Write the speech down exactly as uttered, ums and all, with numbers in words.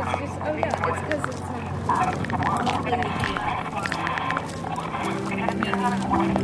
just, oh yeah, it's because it's like, normally you get